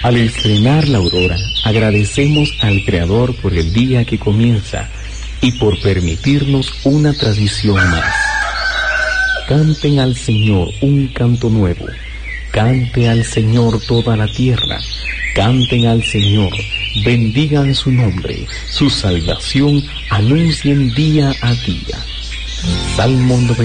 Al estrenar la aurora, agradecemos al Creador por el día que comienza y por permitirnos una tradición más. Canten al Señor un canto nuevo, cante al Señor toda la tierra, canten al Señor, bendigan su nombre, su salvación anuncien día a día. Salmo 90.